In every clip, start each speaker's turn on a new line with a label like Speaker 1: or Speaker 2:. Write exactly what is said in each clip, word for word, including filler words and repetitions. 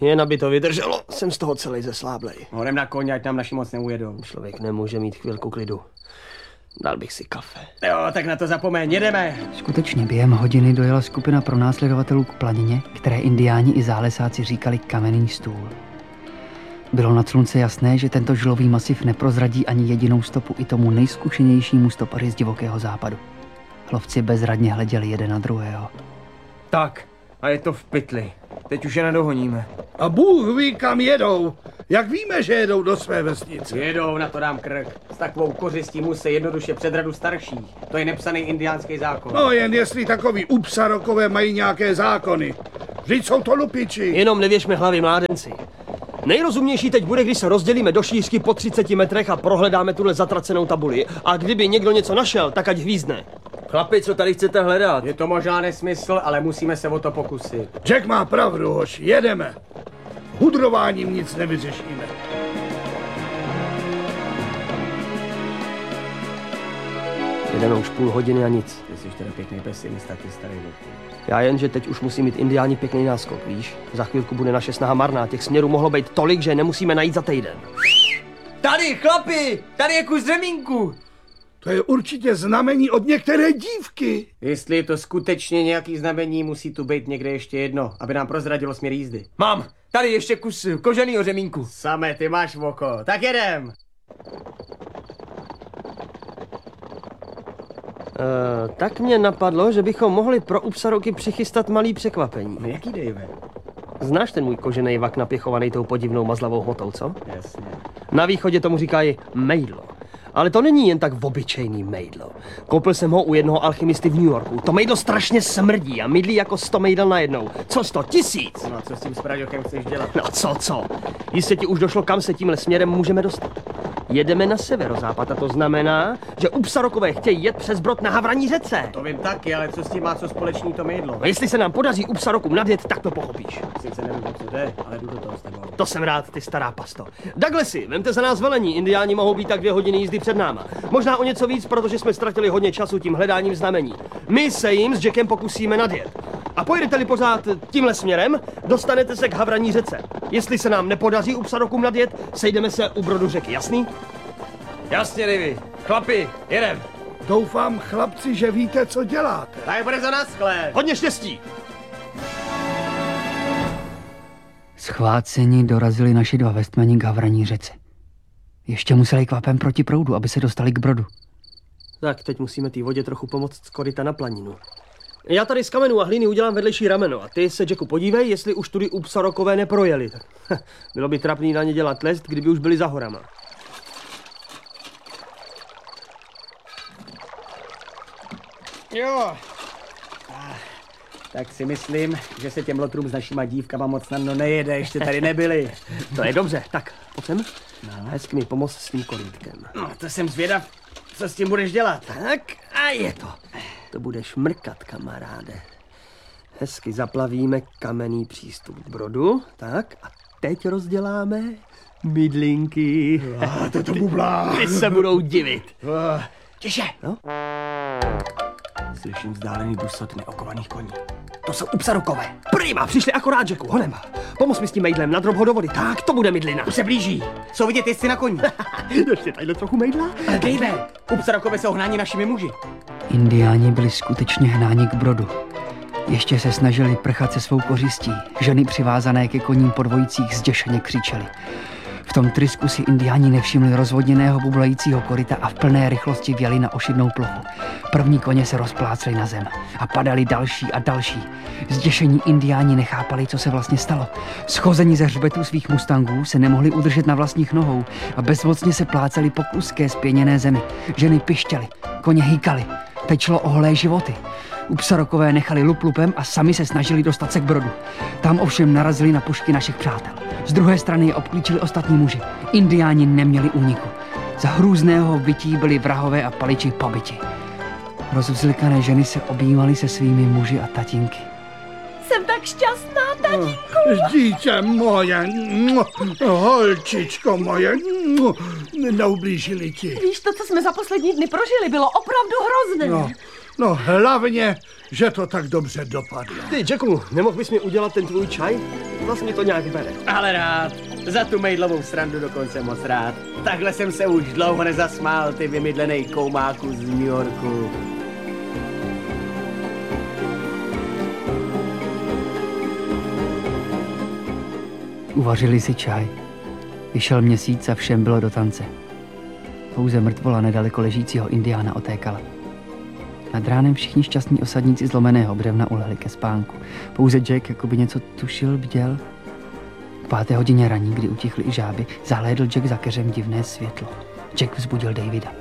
Speaker 1: Jen aby to vydrželo, jsem z toho celý zesláblej.
Speaker 2: Horem na koně, ať nám naši moc neujedou.
Speaker 1: Člověk nemůže mít chvilku klidu. Dal bych si kafe.
Speaker 2: Jo, tak na to zapomeň, jedeme.
Speaker 3: Skutečně během hodiny dojela skupina pronásledovatelů k planině, které indiáni i zálesáci říkali Kamenný stůl. Bylo nad slunce jasné, že tento žlový masiv neprozradí ani jedinou stopu i tomu nejzkušenějšímu stopaři z divokého západu. Lovci bezradně hleděli jeden na druhého.
Speaker 2: Tak, a je to v pytli. Teď už je nedohoníme.
Speaker 4: A Bůh ví, kam jedou. Jak víme, že jedou do své vesnice?
Speaker 2: Jedou, na to dám krk. S takovou kořistí musí jednoduše před radu starší. To je nepsaný indiánský zákon.
Speaker 4: No jen jestli takový upsarokové mají nějaké zákony. Vždyť jsou to lupiči.
Speaker 1: Jenom nevěšme hlavy, mládenci. Nejrozumnější teď bude, když se rozdělíme do šířky po třiceti metrech a prohledáme tuhle zatracenou tabuli. A kdyby někdo něco našel, tak ať hvízdne.
Speaker 5: Chlapi, co tady chcete hledat?
Speaker 2: Je to možná nesmysl, ale musíme se o to pokusit.
Speaker 4: Jack má pravdu, hoši, jedeme. Hudrováním nic nevyřešíme.
Speaker 1: Jedeme už půl hodiny a nic.
Speaker 2: Ty jsi teda pěkný pesimista, ty starý doktor.
Speaker 1: Já jen, že teď už musí mít indiáni pěkný náskok, víš? Za chvilku bude naše snaha marná, těch směrů mohlo být tolik, že nemusíme najít za týden.
Speaker 5: Tady, chlapi! Tady je kus řemínku!
Speaker 4: To je určitě znamení od některé dívky.
Speaker 2: Jestli je to skutečně nějaký znamení, musí tu být někde ještě jedno, aby nám prozradilo směr jízdy.
Speaker 5: Mám! Tady ještě kus koženýho řemínku.
Speaker 2: Samé, ty máš oko. Tak jedem!
Speaker 1: Uh, tak mě napadlo, že bychom mohli pro Upsaroky přichystat malý překvapení.
Speaker 2: No jaký, Dave?
Speaker 1: Znáš ten můj kožený vak napěchovaný tou podivnou mazlavou hmotou, co?
Speaker 2: Jasně.
Speaker 1: Na východě tomu říkají mejdlo. Ale to není jen tak obyčejný mejdlo. Koupil jsem ho u jednoho alchymisty v New Yorku. To mejdlo strašně smrdí a mydlí jako sto mejdel najednou. Co sto? Tisíc?
Speaker 2: No a co s tím spraďokem chceš dělat?
Speaker 1: No co, co? Jistě ti už došlo, kam se tímhle směrem můžeme dostat. Jedeme na severozápad a to znamená, že Upsarokové chtějí jet přes Brod na Havraní řece.
Speaker 2: To vím taky, ale co s tím má co společný to mejdlo?
Speaker 1: No jestli se nám podaří Upsarokům nadjet, tak to pochopíš.
Speaker 2: Sice nevím, o co jde, ale jdu do toho s tebou.
Speaker 1: To jsem rád, ty stará pasto. Douglasi, vemte za nás velení, indiáni mohou být tak dvě hodiny jízdy před náma. Možná o něco víc, protože jsme ztratili hodně času tím hledáním znamení. My se jim s Jackem pokusíme nadjet. A pojedete-li pořád tímhle směrem, dostanete se k Havraní řece. Jestli se nám nepodaří Upsarokům nadjet, sejdeme se u brodu řeky, jasný?
Speaker 5: Jasně, Davy. Chlapi, jedem.
Speaker 4: Doufám, chlapci, že víte, co děláte.
Speaker 2: Tak bude za naschle.
Speaker 1: Hodně štěstí!
Speaker 3: Schváceni dorazili naši dva vestmani k Havraní řece. Ještě museli kvapem proti proudu, aby se dostali k brodu.
Speaker 1: Tak, teď musíme té vodě trochu pomoct z koryta na planinu. Já tady z kamenů a hlíny udělám vedlejší rameno a ty se, Jacku, podívej, jestli už tudy Upsarokové neprojeli. Bylo by trapný na ně dělat lest, kdyby už byli za horama.
Speaker 2: Jo. Tak si myslím, že se těm lotrům s našima dívkama moc snadno nejede, ještě tady nebyli.
Speaker 1: To je dobře, tak pojď sem. No. Hezky mi pomoct s tím korýtkem.
Speaker 2: No, to jsem zvědav, co s tím budeš dělat.
Speaker 1: Tak a je to. To budeš mrkat, kamaráde. Hezky zaplavíme kamenný přístup k brodu. Tak a teď rozděláme mydlinky.
Speaker 4: A to to bublá.
Speaker 1: Ty se budou divit.
Speaker 2: Tiše.
Speaker 1: No?
Speaker 2: Slyším vzdálený dusot neokovaných koní.
Speaker 1: To jsou Upsarokové. Prima, přišli akorát, Jacku, honem. Pomoz mi s tím mejdlem, nadrob ho do vody. Tak, to bude mydlina.
Speaker 2: Už se blíží. Jsou vidět jezdci na koni.
Speaker 1: Ještě tadyhle trochu mejdla.
Speaker 2: Dejme, Upsarokové jsou hnáni našimi muži.
Speaker 3: Indiáni byli skutečně hnáni k brodu. Ještě se snažili prchat se svou kořistí. Ženy přivázané ke koním po dvojicích zděšeně křičely. V tom trysku si indiáni nevšimli rozvodněného bublajícího koryta a v plné rychlosti vjeli na ošidnou plochu. První koně se rozplácly na zem a padali další a další. Zděšení indiáni nechápali, co se vlastně stalo. Schození ze hřbetů svých mustangů se nemohli udržet na vlastních nohou a bezmocně se pláceli po kluské spěněné zemi. Ženy pištěly, koně hýkali. Teď šlo o holé životy. Upsarokové nechali lup lupem a sami se snažili dostat se k brodu. Tam ovšem narazili na pušky našich přátel. Z druhé strany je obklíčili ostatní muži. Indiáni neměli úniku. Za hrůzného bytí byli vrahové a paliči pobyti. Rozvzlikané ženy se objímaly se svými muži a tatínky.
Speaker 6: Jsem tak šťastná, tatínku.
Speaker 4: Dítě moje, holčičko moje, neublížili ti.
Speaker 6: Víš, to, co jsme za poslední dny prožili, bylo opravdu hrozné.
Speaker 4: No, no hlavně, že to tak dobře dopadlo.
Speaker 1: Ty, Jacku, nemohl bys mi udělat ten tvůj čaj? zase mě to nějak bere.
Speaker 2: Ale rád. Za tu mejdlovou srandu dokonce moc rád. Takhle jsem se už dlouho nezasmál, ty vymydlenej koumáku z New Yorku.
Speaker 3: Uvařili si čaj. Vyšel měsíc a všem bylo do tance. Pouze mrtvola nedaleko ležícího indiána otékala. Nad ránem všichni šťastní osadníci zlomeného břevna ulehli ke spánku. Pouze Jack, jako by něco tušil, bděl. K páté hodině raní, kdy utichly i žáby, zahlédl Jack za keřem divné světlo. Jack vzbudil Davida.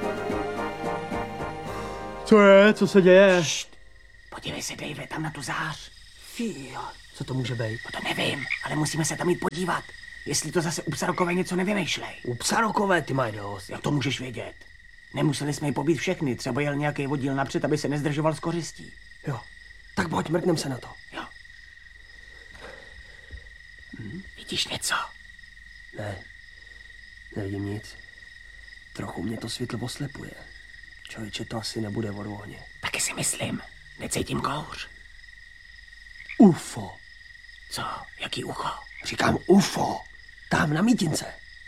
Speaker 1: Co je? Co se děje?
Speaker 2: Št. Podívej se, Dave, tam na tu zář.
Speaker 1: Fíjo, co to může být?
Speaker 2: No to nevím, ale musíme se tam jít podívat. Jestli to zase u Psarokové něco nevymýšlej.
Speaker 1: U Psarokové ty mají dost.
Speaker 2: Jak to můžeš vědět? Nemuseli jsme ji pobít všechny, třeba jel nějaký vodíl napřed, aby se nezdržoval s kořistí.
Speaker 1: Jo, tak pojď, mrknem se na to.
Speaker 2: Jo. Hm, vidíš něco?
Speaker 1: Ne, nevidím nic. Trochu mě to světlo oslepuje. Člověče, to asi nebude od ohně.
Speaker 2: Taky si myslím. Necítím kouř.
Speaker 1: U F O.
Speaker 2: Co? Jaký ucho?
Speaker 1: Říkám U F O. Tam na mítince.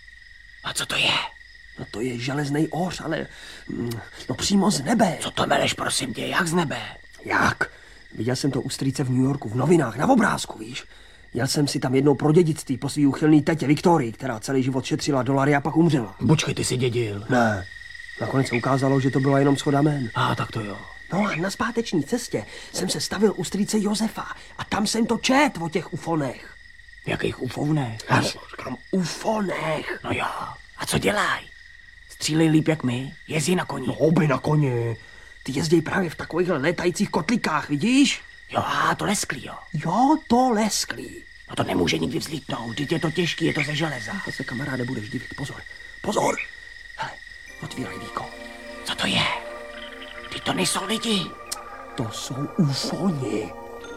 Speaker 2: A co to je?
Speaker 1: No to je železný oř, ale mm, no přímo z nebe.
Speaker 2: Co to meleš, prosím tě, jak z nebe?
Speaker 1: Jak? Viděl jsem to u strýce v New Yorku, v novinách, na obrázku, víš? Jel jsem si tam jednou pro dědictví po svý uchylný tetě Viktorii, která celý život šetřila dolary a pak umřela.
Speaker 2: Počkej, ty jsi dědil.
Speaker 1: Ne. Nakonec se ukázalo, že to byla jenom schoda jmen.
Speaker 2: A tak to jo.
Speaker 1: No a na zpáteční cestě jsem se stavil u strýce Josefa a tam jsem to čet o těch ufonech.
Speaker 2: Jakých ufounech?
Speaker 1: Já říkám ufonech.
Speaker 2: No jo. A co dělaj? Střílej líp jak my, jezdí na koni.
Speaker 1: No oby na koni. Ty jezdí právě v takovýchhle létajících kotlikách, vidíš?
Speaker 2: Jo, a to lesklý, jo.
Speaker 1: Jo, to lesklý.
Speaker 2: No to nemůže nikdy vzlítnout, vždyť je to těžký, je to ze železa.
Speaker 1: To se, kamaráde, budeš divit. Pozor, pozor. Hele, otvíraj víko.
Speaker 2: Co to je? Ty to nejsou lidi.
Speaker 1: To jsou ufoni.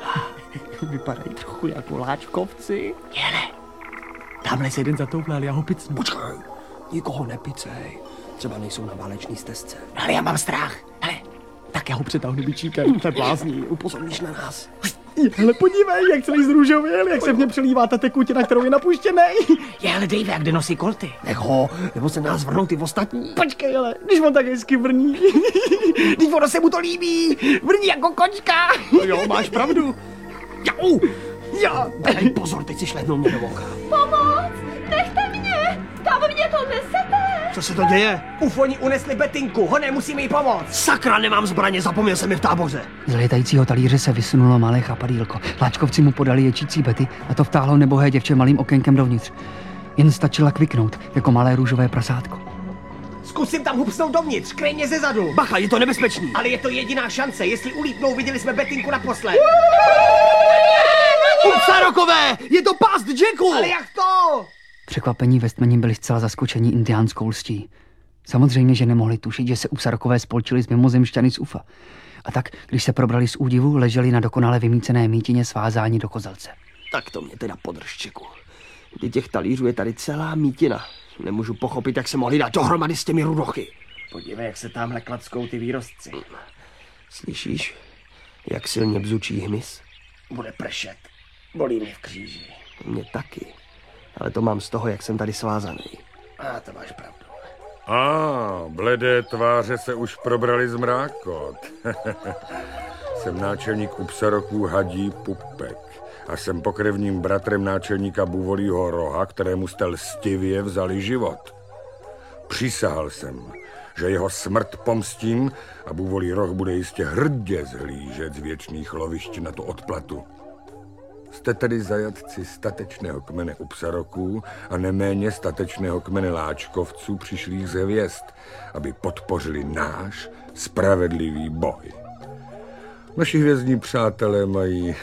Speaker 1: Vypadají trochu jako láčkovci.
Speaker 2: Hele, tamhle se jeden zatouplal, já ho picnu.
Speaker 1: Počkej, nikoho nepicej. Třeba nejsou na válečný stezce.
Speaker 2: Ale já mám strach. Hele, tak já ho přetáhnu bičíkem.
Speaker 1: To je blázní, upozorníš na nás.
Speaker 5: Ale podívej, jak celý zrůžověl, jak se v něm přelívá ta tekutina, kterou je napuštěnej.
Speaker 2: Je, ale Dave, jak kde nosí kolty?
Speaker 1: Nech ho, nebo se nás vrnou ty ostatní.
Speaker 5: Počkej, ale, když on tak hezky vrní. Když ono se mu to líbí, vrní jako kočka.
Speaker 1: No jo, máš pravdu. Jau,
Speaker 5: Já.
Speaker 1: dej pozor, teď si šlehnul mě do oka.
Speaker 6: Pomoc! Nechte mě! Kam mě to nesete?
Speaker 1: Co se to děje?
Speaker 2: Ufoni unesli Betinku, honem, musíme jí pomoct.
Speaker 1: Sakra, nemám zbraně, zapomněl jsem je v táboře.
Speaker 3: Z létajícího talíře se vysunulo malé chapadýlko. Láčkovci mu podali ječící Betty a to vtáhlo nebohé děvče malým okénkem dovnitř. Jen stačila kviknout, jako malé růžové prasátko.
Speaker 2: Zkusím tam hupsnout dovnitř, kryj mě ze zadu.
Speaker 1: Bacha, je to nebezpečný.
Speaker 2: Ale je to jediná šance, jestli ulítnou, viděli jsme Betinku naposled.
Speaker 1: Psarokové, je to past Jacku.
Speaker 2: Ale jak to?
Speaker 3: Překvapení Westmani byli zcela zaskočení indiánskou lstí. Samozřejmě, že nemohli tušit, že se u Psarokové spolčili s mimozemšťany z U F A. A tak, když se probrali z údivu, leželi na dokonale vymícené mítině svázáni do kozelce.
Speaker 1: Tak to mě teda podrž, Jacku. Kdy těch talířů je tady celá mítina. Nemůžu pochopit, jak se mohli dát dohromady s těmi rudochy.
Speaker 2: Podívej, jak se tamhle klackou ty výrostci.
Speaker 1: Slyšíš, jak silně bzučí hmyz?
Speaker 2: Bude pršet. Bolí mě v kříži.
Speaker 1: Mě taky. Ale to mám z toho, jak jsem tady svázaný.
Speaker 2: A to máš pravdu.
Speaker 7: A, ah, bledé tváře se už probrali z mrákot. Jsem náčelník u Psaroků Hadí Pupek a jsem pokrevním bratrem náčelníka Buvolího Roha, kterému jste lstivě vzali život. Přísahal jsem, že jeho smrt pomstím a Buvolí Roh bude jistě hrdě zhlížet z věčných lovišť na tu odplatu. Jste tedy zajatci statečného kmene u Psaroků a neméně statečného kmene Láčkovců přišlých z hvězd, aby podpořili náš spravedlivý boj. Naši hvězdní přátelé mají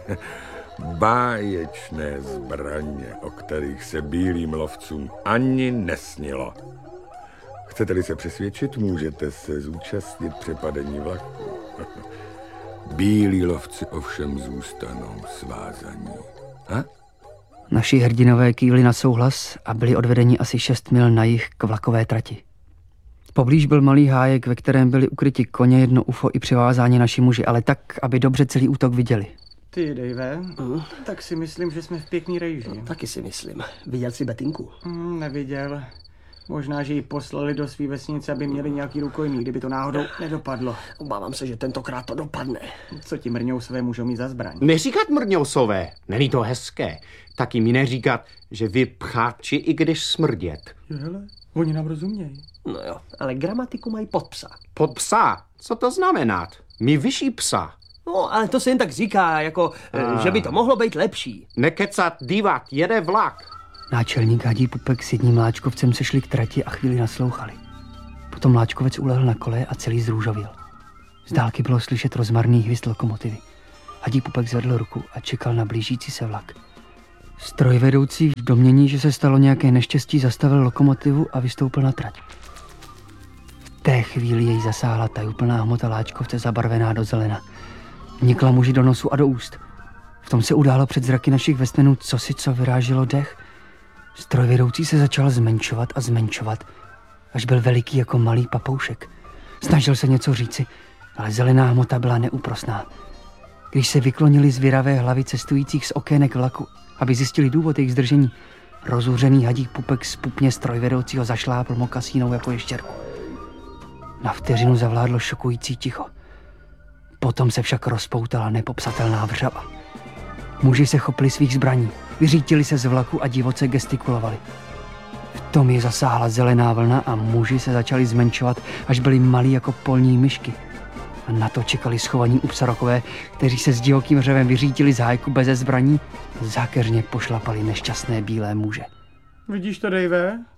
Speaker 7: báječné zbraně, o kterých se bílým lovcům ani nesnilo. Chcete-li se přesvědčit, můžete se zúčastnit přepadení vlaku. Bílí lovci ovšem zůstanou svázaní. Ha?
Speaker 3: Naši hrdinové kývli na souhlas a byli odvedeni asi šest mil na jih k vlakové trati. Poblíž byl malý hájek, ve kterém byli ukryti koně, jedno ufo i přivázáni naši muži, ale tak, aby dobře celý útok viděli.
Speaker 5: Ty, Dave,
Speaker 1: Mm.
Speaker 5: tak si myslím, že jsme v pěkný rejži.
Speaker 1: Taky si myslím. Viděl jsi Betinku?
Speaker 5: Hmm, neviděl. Možná, že ji poslali do svý vesnice, aby měli nějaký rukojmí, kdyby to náhodou nedopadlo.
Speaker 1: Obávám se, že tentokrát to dopadne.
Speaker 5: Co ti mrňousové můžou mít za zbraň?
Speaker 8: Neříkat mrňousové, není to hezké. Tak jim neříkat, že vy pcháči, i když smrdět.
Speaker 5: Hele, oni nám rozumějí.
Speaker 1: No jo, ale gramatiku mají pod psa.
Speaker 8: Pod psa, co to znamená? My vyšší psa.
Speaker 1: No, ale to se jen tak říká, jako, ah. že by to mohlo být lepší.
Speaker 8: Nekecat, dívat, jede vlak.
Speaker 3: Náčelník Hadí Pupek s jedním láčkovcem se šli k trati a chvíli naslouchali. Potom láčkovec ulehl na kole a celý zrůžověl. Z dálky bylo slyšet rozmarný hvist lokomotivy. Hadí Pupek zvedl ruku a čekal na blížící se vlak. Strojvedoucí v domnění, že se stalo nějaké neštěstí, zastavil lokomotivu a vystoupil na trať. V té chvíli jej zasáhla tajuplná hmota láčkovce zabarvená do zelena. Vnikla muži do nosu a do úst. V tom se událo před zraky našich vesmenů cosi, co vyráželo dech. Strojvedoucí se začal zmenšovat a zmenšovat, až byl veliký jako malý papoušek. Snažil se něco říci, ale zelená hmota byla neúprosná. Když se vyklonili zvěravé hlavy cestujících z okének vlaku, aby zjistili důvod jejich zdržení, rozuřený Hadí Pupek z pupně strojvedoucího zašlápl mokasínou jako ještěrku. Na vteřinu zavládlo šokující ticho. Potom se však rozpoutala nepopsatelná vřava. Muži se chopili svých zbraní, vyřítili se z vlaku a divoce gestikulovali. V tom je zasáhla zelená vlna a muži se začali zmenšovat, až byli malí jako polní myšky. A na to čekali schovaní upsarokové, kteří se s divokým řevem vyřítili z hájku beze zbraní a zákeřně pošlapali nešťastné bílé muže.
Speaker 5: Vidíš to, Dave?